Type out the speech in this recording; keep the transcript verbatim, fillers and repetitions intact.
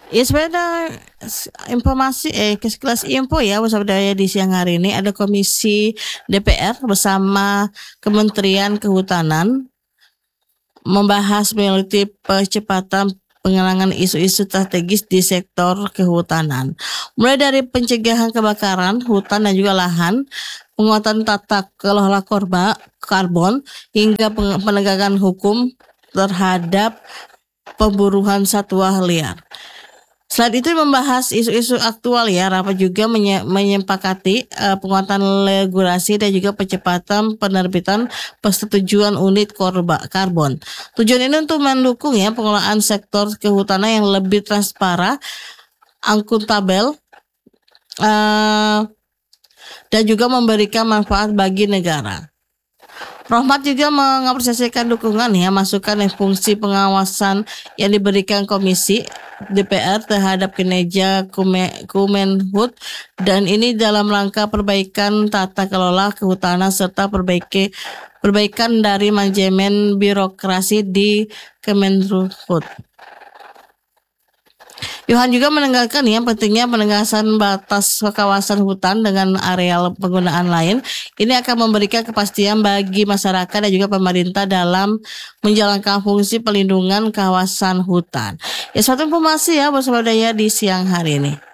Ya sebenarnya informasi eh sekilas info ya bersama daya di siang hari ini ada Komisi D P R bersama Kementerian Kehutanan membahas meneliti percepatan pengenalan isu-isu strategis di sektor kehutanan. Mulai dari pencegahan kebakaran hutan dan juga lahan, penguatan tata kelola korba, karbon, hingga penegakan hukum terhadap pemburuan satwa liar. Selain itu membahas isu-isu aktual ya, rapat juga menye- menyepakati uh, penguatan regulasi dan juga percepatan penerbitan persetujuan unit korba karbon. Tujuan ini untuk mendukung ya pengelolaan sektor kehutanan yang lebih transparan, akuntabel, uh, dan juga memberikan manfaat bagi negara. Rohmat juga mengapresiasikan dukungan ya masukan dan fungsi pengawasan yang diberikan Komisi D P R terhadap kinerja Kemenhut dan ini dalam rangka perbaikan tata kelola kehutanan serta perbaiki perbaikan dari manajemen birokrasi di Kemenhut. Yohan juga menegaskan ya pentingnya penegasan batas kawasan hutan dengan areal penggunaan lain. Ini akan memberikan kepastian bagi masyarakat dan juga pemerintah dalam menjalankan fungsi pelindungan kawasan hutan. Ya suatu informasi ya bersama daya di siang hari ini.